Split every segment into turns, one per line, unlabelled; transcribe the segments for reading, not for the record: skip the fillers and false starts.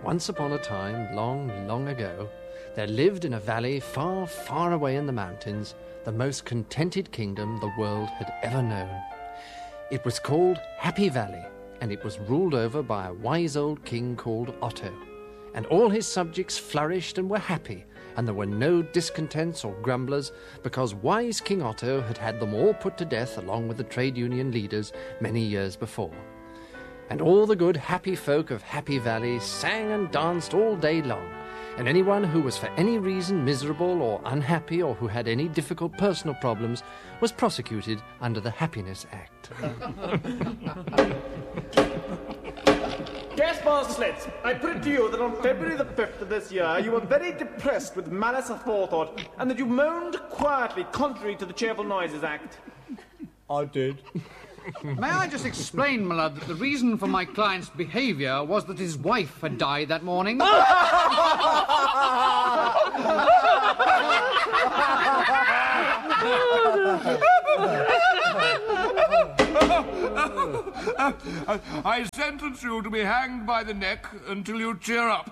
once upon a time, long, long ago, there lived in a valley far, far away in the mountains the most contented kingdom the world had ever known. It was called Happy Valley, and it was ruled over by a wise old king called Otto. And all his subjects flourished and were happy, and there were no discontents or grumblers, because wise King Otto had had them all put to death along with the trade union leaders many years before. And all the good happy folk of Happy Valley sang and danced all day long, and anyone who was for any reason miserable or unhappy or who had any difficult personal problems was prosecuted under the Happiness Act.
Gaspar Slits, I put it to you that on February the 5th of this year you were very depressed with malice aforethought and that you moaned quietly contrary to the Cheerful Noises Act.
I did.
May I just explain, my lord, that the reason for my client's behaviour was that his wife had died that morning?
I sentence you to be hanged by the neck until you cheer up.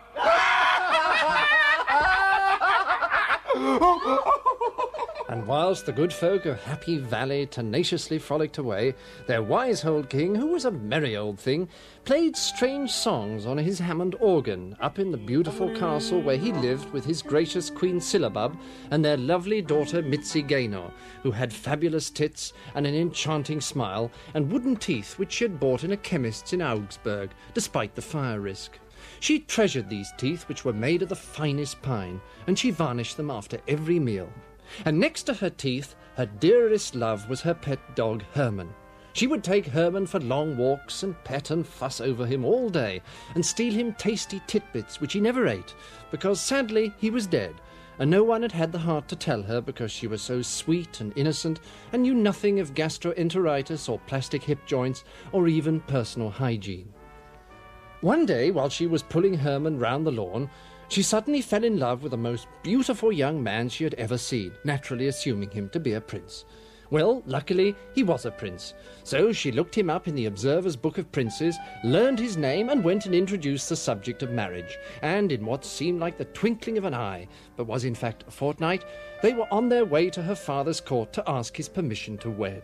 And whilst the good folk of Happy Valley tenaciously frolicked away, their wise old king, who was a merry old thing, played strange songs on his Hammond organ up in the beautiful castle where he lived with his gracious Queen Syllabub and their lovely daughter Mitzi Gaynor, who had fabulous tits and an enchanting smile and wooden teeth which she had bought in a chemist's in Augsburg, despite the fire risk. She treasured these teeth, which were made of the finest pine, and she varnished them after every meal. And next to her teeth, her dearest love was her pet dog Herman. She would take Herman for long walks and pet and fuss over him all day and steal him tasty titbits which he never ate, because sadly he was dead, and no one had had the heart to tell her because she was so sweet and innocent and knew nothing of gastroenteritis or plastic hip joints or even personal hygiene. One day, while she was pulling Herman round the lawn, she suddenly fell in love with the most beautiful young man she had ever seen, naturally assuming him to be a prince. Well, luckily, he was a prince. So she looked him up in the Observer's Book of Princes, learned his name, and went and introduced the subject of marriage. And in what seemed like the twinkling of an eye, but was in fact a fortnight, they were on their way to her father's court to ask his permission to wed.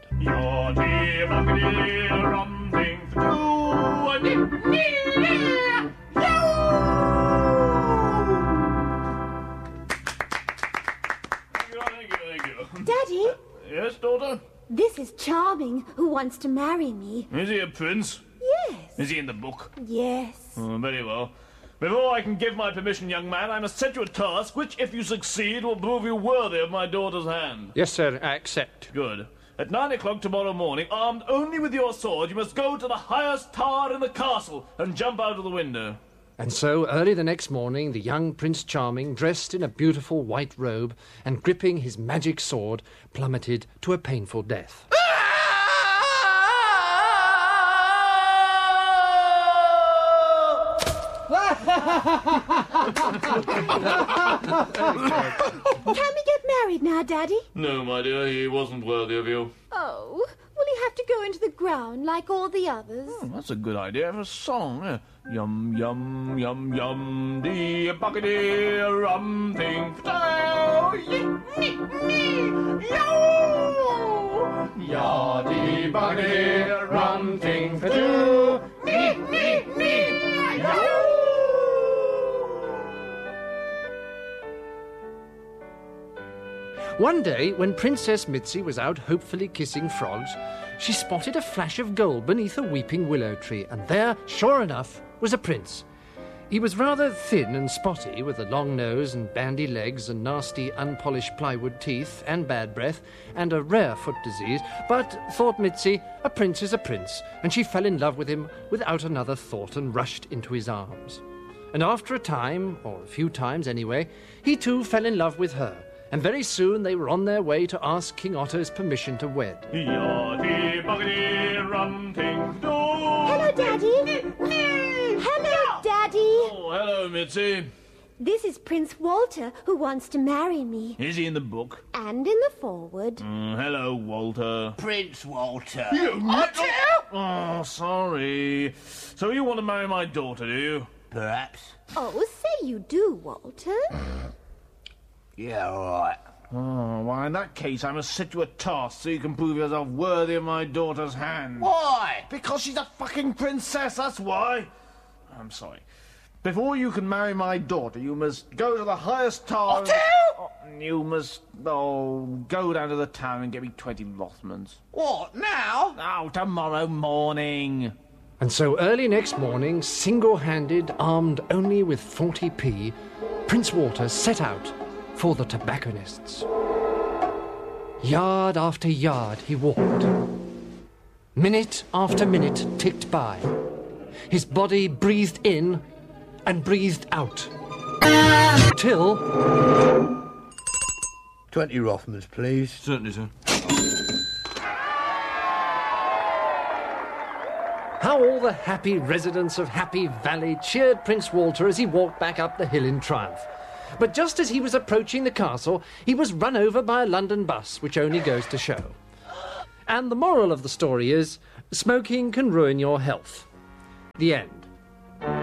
Daddy?
Yes, daughter?
This is Charming, who wants to marry me.
Is he a prince?
Yes.
Is he in the book?
Yes.
Oh, very well. Before I can give my permission, young man, I must set you a task which, if you succeed, will prove you worthy of my daughter's hand.
Yes, sir, I accept.
Good. At 9 o'clock tomorrow morning, armed only with your sword, you must go to the highest tower in the castle and jump out of the window.
And so, early the next morning, the young Prince Charming, dressed in a beautiful white robe and gripping his magic sword, plummeted to a painful death.
Can we get married now, Daddy?
No, my dear, he wasn't worthy of you.
Oh, will he have to go into the ground like all the others?
That's a good idea for a song. Yum, yum, yum, yum, dee, buckety, rum, think, ya, dee, buckety, rum, think,
One day, when Princess Mitzi was out hopefully kissing frogs, she spotted a flash of gold beneath a weeping willow tree, and there, sure enough, was a prince. He was rather thin and spotty, with a long nose and bandy legs and nasty, unpolished plywood teeth and bad breath and a rare foot disease, but, thought Mitzi, a prince is a prince, and she fell in love with him without another thought and rushed into his arms. And after a time, or a few times anyway, he too fell in love with her, and very soon they were on their way to ask King Otto's permission to wed.
Hello, Daddy. Hello, Daddy.
Oh, hello, Mitzi.
This is Prince Walter, who wants to marry me.
Is he in the book?
And in the foreword.
Hello, Walter.
Prince Walter.
Oh, sorry. So you want to marry my daughter, do you?
perhaps.
Oh, say you do, Walter.
Yeah, all right.
Oh, well, in that case, I must set you a task so you can prove yourself worthy of my daughter's hand.
Why?
Because she's a fucking princess, that's why. I'm sorry. Before you can marry my daughter, you must go to the highest tower... You must, go down to the town and get me 20 Rothmans.
What, now?
Oh, tomorrow morning.
And so early next morning, single-handed, armed only with 40p, Prince Walter set out for the tobacconists. Yard after yard he walked. Minute after minute ticked by. His body breathed in and breathed out. Till...
20 Rothmans, please.
Certainly, sir.
How all the happy residents of Happy Valley cheered Prince Walter as he walked back up the hill in triumph. But just as he was approaching the castle, he was run over by a London bus, which only goes to show. And the moral of the story is, smoking can ruin your health. The end.